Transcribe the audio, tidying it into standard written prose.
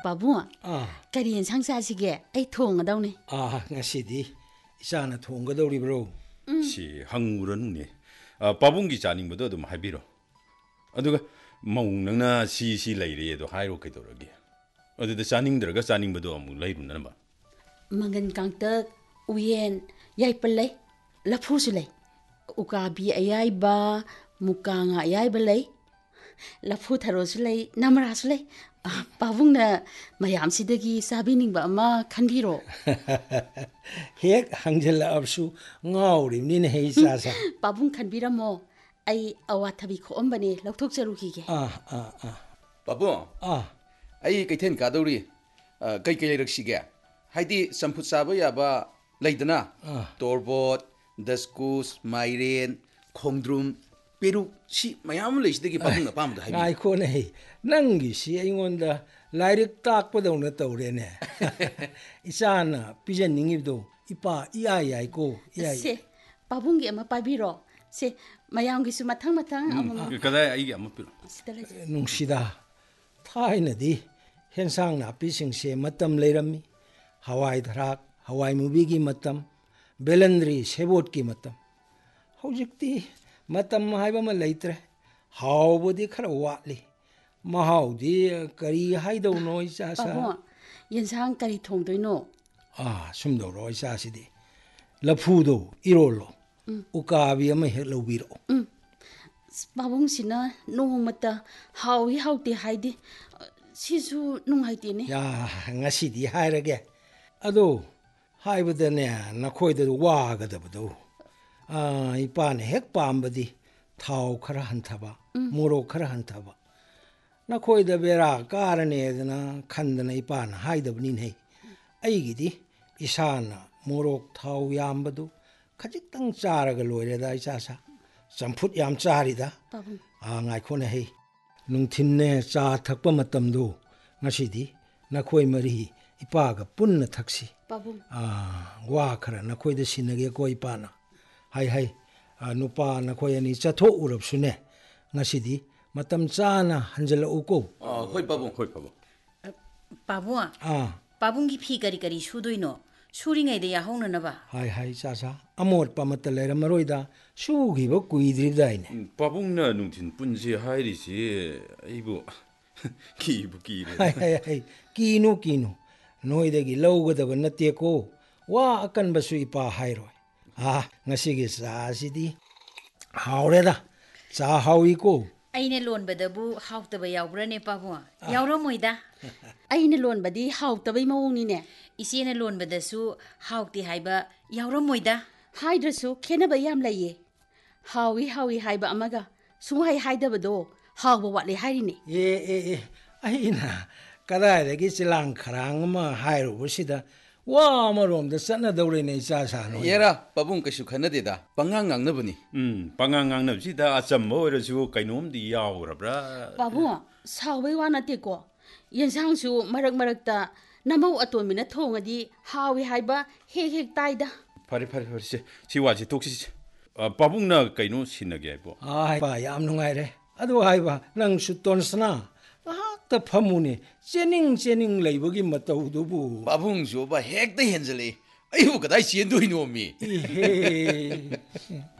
Pabung, kariyan sang sa sige, ay thongadawni. Ngasidi, isa na thonggadawri bro. Si hanguranu ni. Pabunggi chaningbado adum haibiro. Aduga maung nangna si laire do hairo kaidoragi. Aduda chaningdraga chaningbado amu lairunna ba. Mangan kangtak, uyen, yay palay, lapusu lay. Ukabi ayay ba, mukanga ayay balay. Lapu tharosu lay, namarasu lay. Pabung na mayam sidagi sabining ba ama kanbiro. Hek hangjala absu ngawri ni ne hei sasa. Pabung kanbira mo ay awathabi ko ombani lautok jaruki ge. Pabung. Ay kaiten kadawri. Kay raksige. Haidi samput saba yaba laidana. Torbot, daskus, mairen, khongdrum, peru si mayam leisidagi pabung na pamda habi. Ai ko nei. Nangi si aingonda lairik takpadawna tawrene. Isana pijaningibdo ipa iya ko iya. Se pabunggi ama pabiro. Se mayamgi su matang ama. Kada ai ama piro. Nungsida. Thainadi hensang na pising se matam leirami. Hawai dharak, hawai mubigi matam, belandri sebot ki matam. Hojikti matam haiba ma leitre. Hawbodi khara watli. Mahaudi kari haido no isa sa. Pabung, yensang kari thongdoino. Sumdo ro isa sidi. Lapudo irolo. Ukabi ama helobiro. Pabung sina nung mata hawi hauti haidi. Sisu nung haiti ne. Ya ngasidi hairage. Ado haibadane nakoida wagadabado. Ipane hek pambadi thau khara hantaba. Moro khara hantaba. Nakoida bera karane dana khandana ipana haidabni nei. Aigidi isana morok thau yambadu khajitang charaga loireda isasa. Samput yam charida. Ngai khone hei. Nungthinne cha thakpa matamdu ngasidi nakhoi mari ipaga punna thaksi. Wa khara nakoida sinage ko ipana. Hai nupa nakhoi ani chatho urapsune ngasidi matam chana hanjala uko. Hoi Pabung. Pabung. Pabunggi phi kari sudoino. Suringay de yahong na ba? Hai sasa. Amor pamatalera maroida sugi ba kuidrib daine. Pabung na nungtin punji hairi si ibu kibu. Hai kinu. Noidagi lawgadaba natte ko. Wa akan basu ipa hairoi. Ngasigi sa sidi. Haureda. Sa hawi ko. Aine lon badabu hautaba yawbrane Pabung. Yawro moida. Aine lon badi hautaba mawongni ne. Isina lon badasu hauti haiba yawro moida. Haidrasu khenaba yam laye. Hawi haiba amaga. Sunghai haidabado hawba watli hairine. Aina kadayadagi silang kharang ma hairubusida wa marom da satna dawrene isa no. Yera Pabung kasu khanadeda pangang ngangnabani. Pangang ngangnabsida acham oirasu kainomdi yawrabra. Pabung sawai wa nateko. Yensangsu marakta namau atomina thongadi hawi haiba hek taida. Pare si waji toksi. Pabung na kaino sinage aibo. Ba yam nungaire. Adu haiba nang sutonsna. Ta phamune chening leibagi mataudubu. Pabung jo ba hek da henjale. Ayu kadai chen doino mi.